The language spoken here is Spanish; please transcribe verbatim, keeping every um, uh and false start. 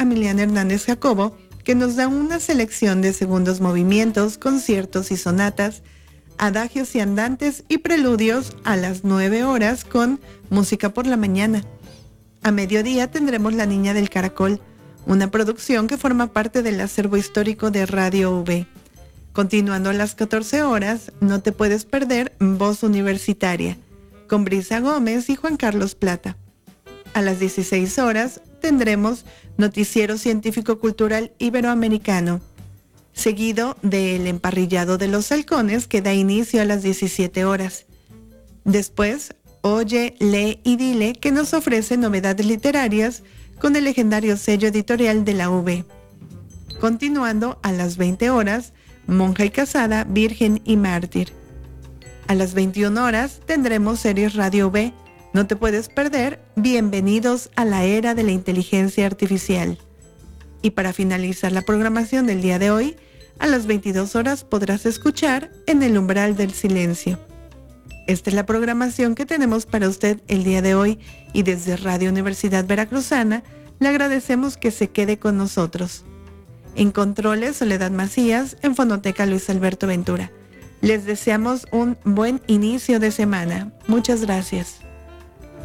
a Milian Hernández Jacobo, que nos da una selección de segundos movimientos, conciertos y sonatas, adagios y andantes y preludios a las nueve horas con Música por la Mañana. A mediodía tendremos La Niña del Caracol, una producción que forma parte del acervo histórico de Radio V. Continuando a las catorce horas, no te puedes perder Voz Universitaria, con Brisa Gómez y Juan Carlos Plata. A las dieciséis horas tendremos Noticiero Científico Cultural Iberoamericano, seguido del Emparrillado de los Halcones, que da inicio a las diecisiete horas. Después, Oye, Lee y Dile, que nos ofrece novedades literarias con el legendario sello editorial de la U V. Continuando a las veinte horas, Monja y Casada, Virgen y Mártir. A las veintiuna horas tendremos Series Radio V. No te puedes perder Bienvenidos a la Era de la Inteligencia Artificial. Y para finalizar la programación del día de hoy, a las veintidós horas podrás escuchar En el Umbral del Silencio. Esta es la programación que tenemos para usted el día de hoy y desde Radio Universidad Veracruzana le agradecemos que se quede con nosotros. En controles, Soledad Macías, en Fonoteca Luis Alberto Ventura. Les deseamos un buen inicio de semana. Muchas gracias.